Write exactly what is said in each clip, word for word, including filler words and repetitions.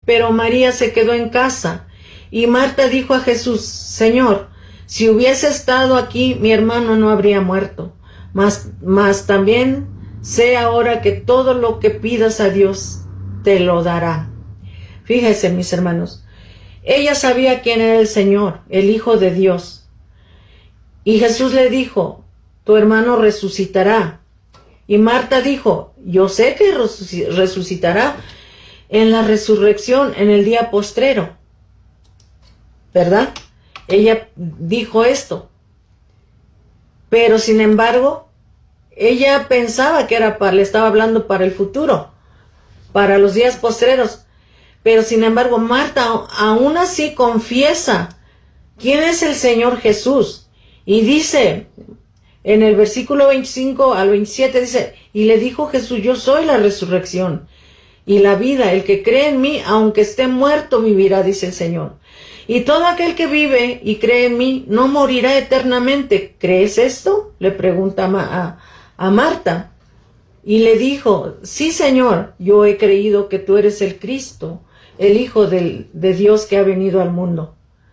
pero María se quedó en casa. Y Marta dijo a Jesús: Señor, si hubiese estado aquí, mi hermano no habría muerto. Mas, mas también sé ahora que todo lo que pidas a Dios te lo dará. Fíjense, mis hermanos, ella sabía quién era el Señor, el Hijo de Dios. Y Jesús le dijo: tu hermano resucitará. Y Marta dijo: yo sé que resucitará en la resurrección, en el día postrero. ¿Verdad? Ella dijo esto. Pero sin embargo, ella pensaba que era para, le estaba hablando para el futuro, para los días postreros. Pero sin embargo, Marta aún así confiesa quién es el Señor Jesús. Y dice, en el versículo veinticinco al veintisiete, dice: y le dijo Jesús: yo soy la resurrección y la vida. El que cree en mí, aunque esté muerto, vivirá, dice el Señor. Y todo aquel que vive y cree en mí no morirá eternamente. ¿Crees esto?, le pregunta a, a Marta. Y le dijo: sí, Señor, yo he creído que tú eres el Cristo, el Hijo del, de Dios que ha venido al mundo.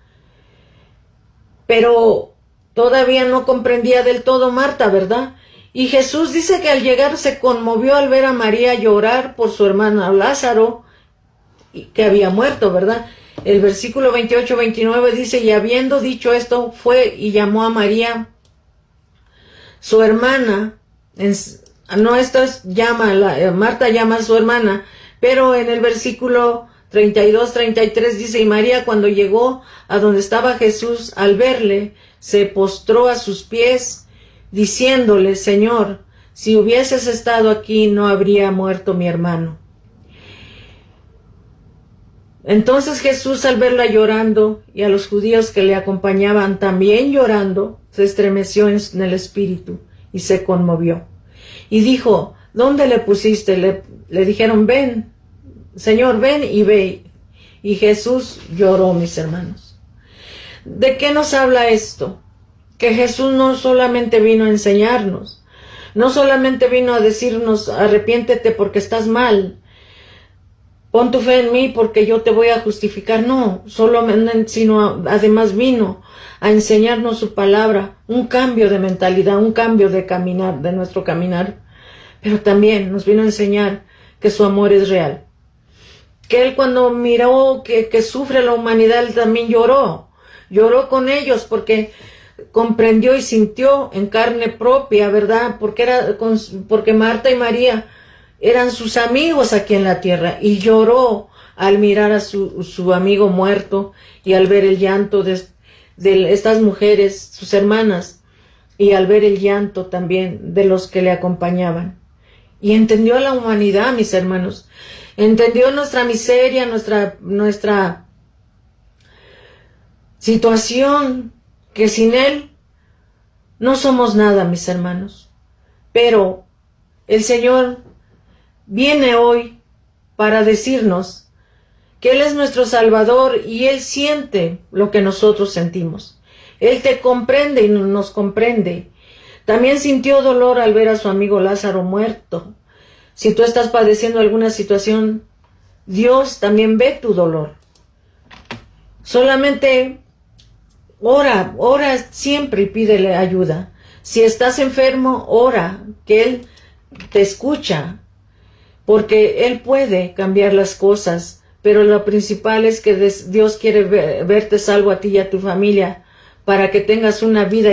Pero todavía no comprendía del todo Marta, ¿verdad? Y Jesús dice que al llegar se conmovió al ver a María llorar por su hermano Lázaro, que había muerto, ¿verdad? El versículo veintiocho veintinueve dice: y habiendo dicho esto, fue y llamó a María, su hermana. En, no, esto es, llama, la, Marta llama a su hermana, pero en el versículo treinta y dos treinta y tres dice: y María, cuando llegó a donde estaba Jesús, al verle, se postró a sus pies, diciéndole: Señor, si hubieses estado aquí, no habría muerto mi hermano. Entonces Jesús, al verla llorando, y a los judíos que le acompañaban también llorando, se estremeció en el espíritu y se conmovió. Y dijo: ¿dónde le pusiste? Le, le dijeron: ven, Señor, ven y ve. Y Jesús lloró, mis hermanos. ¿De qué nos habla esto? Que Jesús no solamente vino a enseñarnos, no solamente vino a decirnos: arrepiéntete porque estás mal, pon tu fe en mí porque yo te voy a justificar. No, solamente, sino además vino a enseñarnos su palabra, un cambio de mentalidad, un cambio de caminar, de nuestro caminar. Pero también nos vino a enseñar que su amor es real. Que Él, cuando miró que, que sufre la humanidad, Él también lloró. Lloró con ellos porque comprendió y sintió en carne propia, ¿verdad? Porque, era, porque Marta y María eran sus amigos aquí en la tierra, y lloró al mirar a su, su amigo muerto y al ver el llanto de, de estas mujeres, sus hermanas, y al ver el llanto también de los que le acompañaban. Y entendió a la humanidad, mis hermanos, entendió nuestra miseria, nuestra, nuestra situación, que sin Él no somos nada, mis hermanos. Pero el Señor viene hoy para decirnos que Él es nuestro Salvador y Él siente lo que nosotros sentimos. Él te comprende y nos comprende. También sintió dolor al ver a su amigo Lázaro muerto. Si tú estás padeciendo alguna situación, Dios también ve tu dolor. Solamente ora, ora siempre y pídele ayuda. Si estás enfermo, ora, que Él te escucha, porque Él puede cambiar las cosas, pero lo principal es que Dios quiere verte salvo a ti y a tu familia, para que tengas una vida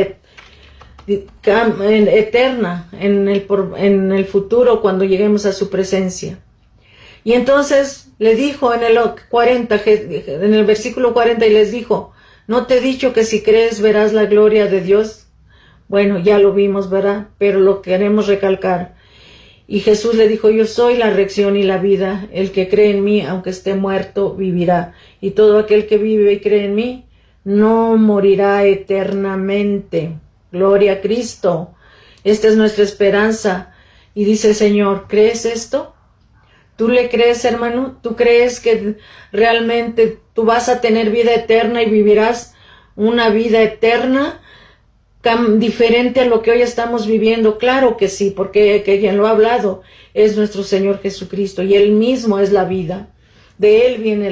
eterna en el, en el futuro, cuando lleguemos a su presencia. Y entonces le dijo en el cuarenta, en el versículo cuarenta, y les dijo: ¿no te he dicho que si crees verás la gloria de Dios? Bueno, ya lo vimos, ¿verdad? Pero lo queremos recalcar. Y Jesús le dijo: yo soy la resurrección y la vida. El que cree en mí, aunque esté muerto, vivirá. Y todo aquel que vive y cree en mí, no morirá eternamente. Gloria a Cristo. Esta es nuestra esperanza. Y dice el Señor: ¿crees esto? ¿Tú le crees, hermano? ¿Tú crees que realmente tú vas a tener vida eterna y vivirás una vida eterna diferente a lo que hoy estamos viviendo? Claro que sí, porque que quien lo ha hablado es nuestro Señor Jesucristo, y Él mismo es la vida. De Él viene la